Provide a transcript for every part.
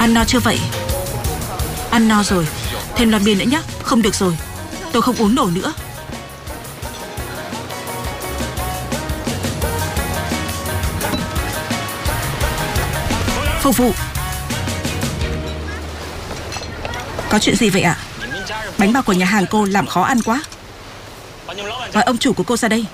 Ăn no chưa vậy? Ăn no rồi. Thêm lon bia nữa nhé. Không được rồi, tôi không uống nổi nữa. Phục vụ. Có chuyện gì vậy ạ? Bánh bao của nhà hàng cô làm khó ăn quá. Gọi ông chủ của cô ra đây.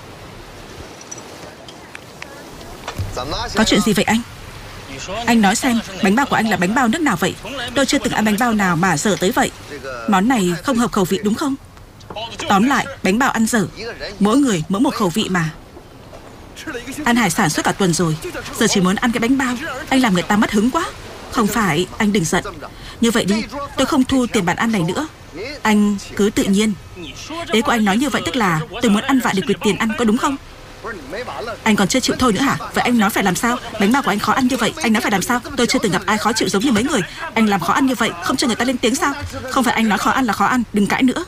Có chuyện gì vậy anh? Anh nói xem, bánh bao của anh là bánh bao nước nào vậy? Tôi chưa từng ăn bánh bao nào mà dở tới vậy. Món này không hợp khẩu vị đúng không? Tóm lại, bánh bao ăn dở. Mỗi người mỗi một khẩu vị mà. Ăn hải sản suốt cả tuần rồi, giờ chỉ muốn ăn cái bánh bao. Anh làm người ta mất hứng quá. Không phải, anh đừng giận. Như vậy đi, tôi không thu tiền bàn ăn này nữa. Anh cứ tự nhiên. Ý của anh nói như vậy tức là tôi muốn ăn vạ để quyệt tiền ăn, có đúng không? Anh còn chưa chịu thôi nữa hả? Vậy anh nói phải làm sao? Bánh bao của anh khó ăn như vậy, anh nói phải làm sao? Tôi chưa từng gặp ai khó chịu giống như mấy người. Anh làm khó ăn như vậy, không cho người ta lên tiếng sao? Không phải anh nói khó ăn là khó ăn, đừng cãi nữa.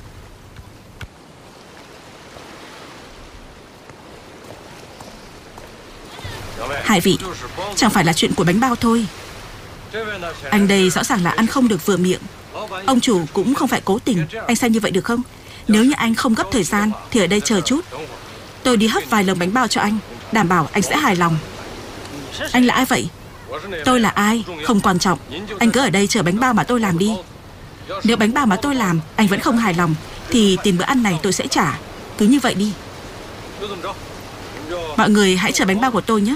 Hai vị, chẳng phải là chuyện của bánh bao thôi. Anh đây rõ ràng là ăn không được vừa miệng. Ông chủ cũng không phải cố tình. Anh xem như vậy được không? Nếu như anh không gấp thời gian thì ở đây chờ chút. Tôi đi hấp vài lồng bánh bao cho anh, đảm bảo anh sẽ hài lòng. Anh là ai vậy? Tôi là ai không quan trọng. Anh cứ ở đây chờ bánh bao mà tôi làm đi. Nếu bánh bao mà tôi làm anh vẫn không hài lòng thì tiền bữa ăn này tôi sẽ trả. Cứ như vậy đi. Mọi người hãy chờ bánh bao của tôi nhé.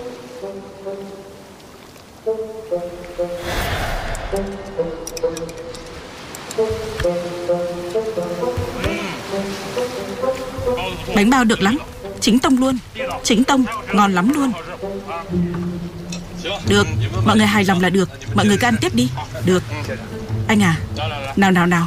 Bánh bao được lắm. Chính tông luôn. Chính tông, ngon lắm luôn. Được, mọi người hài lòng là được. Mọi người cứ ăn tiếp đi. Được. Anh à, nào.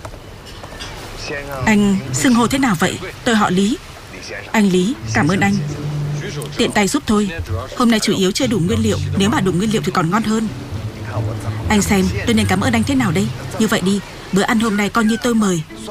Anh xưng hô thế nào vậy? Tôi họ Lý. Anh Lý, cảm ơn anh. Tiện tay giúp thôi. Hôm nay chủ yếu chưa đủ nguyên liệu. Nếu mà đủ nguyên liệu thì còn ngon hơn. Anh xem tôi nên cảm ơn anh thế nào đây? Như vậy đi, bữa ăn hôm nay coi như tôi mời.